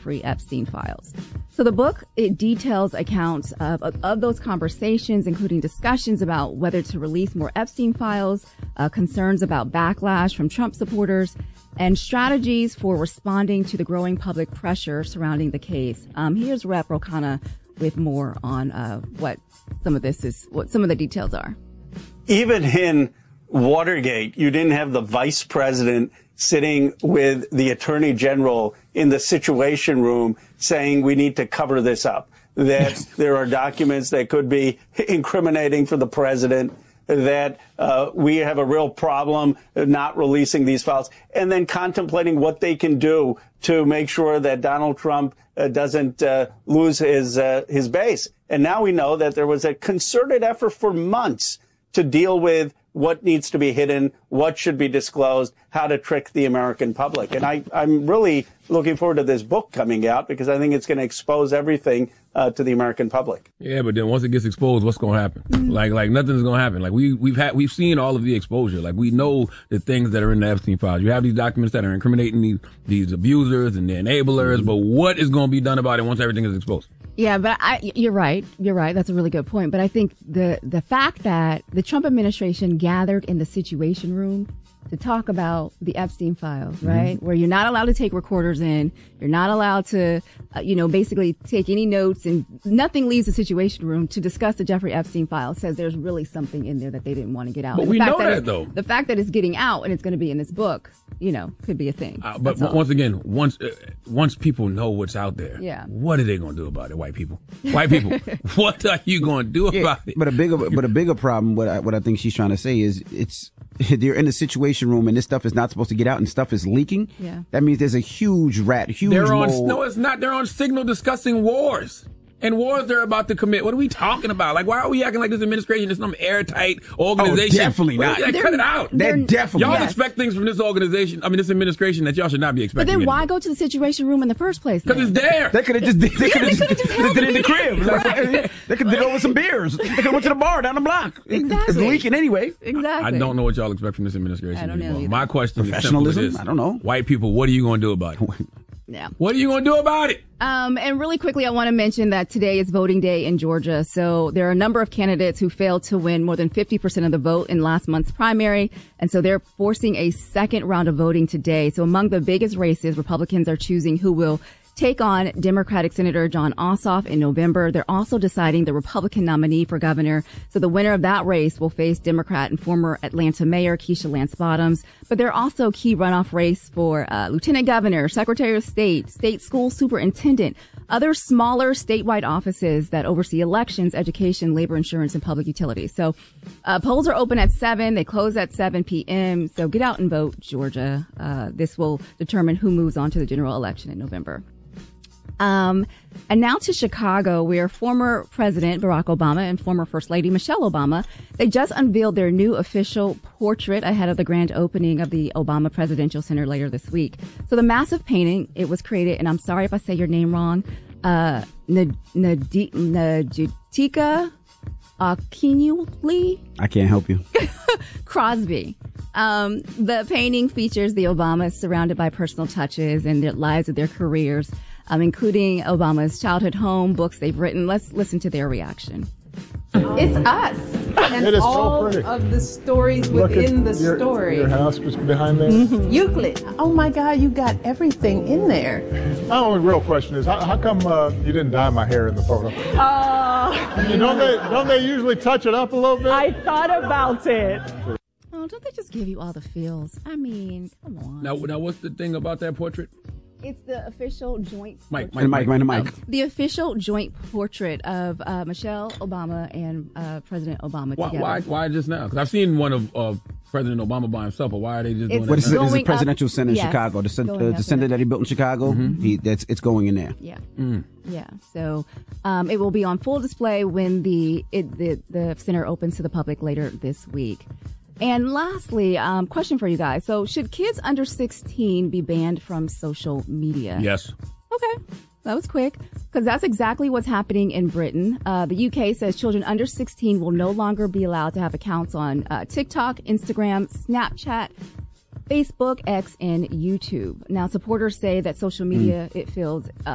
Jeffrey Epstein files. So the book, it details accounts of those conversations, including discussions about whether to release more Epstein files, concerns about backlash from Trump supporters, and strategies for responding to the growing public pressure surrounding the case. Here's Rep. Ro Khanna with more on what some of the details are. Even in Watergate, you didn't have the vice president sitting with the attorney general in the Situation Room saying we need to cover this up, that there are documents that could be incriminating for the president, that we have a real problem not releasing these files, and then contemplating what they can do to make sure that Donald Trump doesn't lose his base. And now we know that there was a concerted effort for months to deal with what needs to be hidden, what should be disclosed, how to trick the American public. And I'm really looking forward to this book coming out because I think it's going to expose everything to the American public. Yeah, but then once it gets exposed, what's going to happen? Like nothing's going to happen. Like we've seen all of the exposure. Like we know the things that are in the Epstein files. You have these documents that are incriminating these abusers and the enablers, but what is going to be done about it once everything is exposed? Yeah, but you're right. You're right. That's a really good point. But I think the fact that the Trump administration gathered in the Situation Room to talk about the Epstein files, right? Where you're not allowed to take recorders in. You're not allowed to, basically take any notes, and nothing leaves the Situation Room to discuss the Jeffrey Epstein files says there's really something in there that they didn't want to get out. But we know that, though. The fact that it's getting out and it's going to be in this book, could be a thing. But once again, once people know what's out there, what are they going to do about it, white people? White people, what are you going to do about it? But a bigger problem, what I think she's trying to say is they're in the Situation Room and this stuff is not supposed to get out and stuff is leaking. Yeah. That means there's a huge mole. No, it's not. They're on Signal discussing wars. And wars they're about to commit. What are we talking about? Like, why are we acting like this administration is some airtight organization? Oh, definitely not. Cut it out. They're definitely Y'all expect things from this this administration that y'all should not be expecting. But then why go to the Situation Room in the first place? Because it's there. They could have just did it in the crib. Like, they could have did it over some beers. They could have went to the bar down the block. Exactly. It's leaking anyway. Exactly. I don't know what y'all expect from this administration I don't anymore. know My question is simple as this. I don't know. White people, what are you going to do about it? Yeah. What are you going to do about it? And really quickly, I want to mention that today is voting day in Georgia. So there are a number of candidates who failed to win more than 50% of the vote in last month's primary. And so they're forcing a second round of voting today. So among the biggest races, Republicans are choosing who will take on Democratic Senator Jon Ossoff in November. They're also deciding the Republican nominee for governor. So the winner of that race will face Democrat and former Atlanta Mayor Keisha Lance Bottoms. But there are also key runoff race for Lieutenant Governor, Secretary of State, State School Superintendent, other smaller statewide offices that oversee elections, education, labor insurance, and public utilities. So polls are open at 7. They close at 7 p.m. So get out and vote, Georgia. This will determine who moves on to the general election in November. And now to Chicago, where former President Barack Obama and former First Lady Michelle Obama, they just unveiled their new official portrait ahead of the grand opening of the Obama Presidential Center later this week. So the massive painting, it was created, and I'm sorry if I say your name wrong, Najitika Akinyuli? I can't help you. Crosby. The painting features the Obamas surrounded by personal touches and their lives of their careers, including Obama's childhood home, books they've written. Let's listen to their reaction. It's us. And it is all so pretty. of the stories within the story. Your house was behind there? Mm-hmm. Euclid. Oh my God, you got everything in there. My only real question is, how come you didn't dye my hair in the photo? Don't they usually touch it up a little bit? I thought about it. Oh, don't they just give you all the feels? I mean, come on. Now what's the thing about that portrait? It's the official joint Mike. The official joint portrait of Michelle Obama and President Obama together. Why just now? Because I've seen one of President Obama by himself, but why are they just doing What that? is it? It's a presidential center in Chicago. The center that he built in Chicago, it's going in there. Yeah. Yeah. So it will be on full display when the center opens to the public later this week. And lastly, question for you guys. So should kids under 16 be banned from social media? Yes. Okay. That was quick, because that's exactly what's happening in Britain. The UK says children under 16 will no longer be allowed to have accounts on TikTok, Instagram, Snapchat, Facebook, X, and YouTube. Now, supporters say that social media, it feels